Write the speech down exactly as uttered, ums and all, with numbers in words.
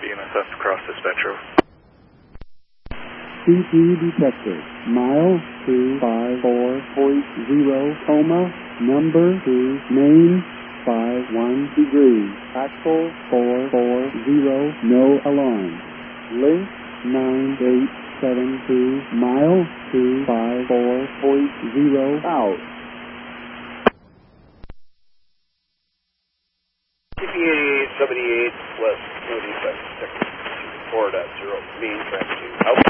E M S F across the spectrum. C P detected. Mile two five four point zero, coma, number two, main, five one degrees, axle four four zero, no alarm. Link nine eight seven two, mile two five four point zero, out. C P eighty-eight seventy-eight, west, no defect, four point zero, mean, track two, out.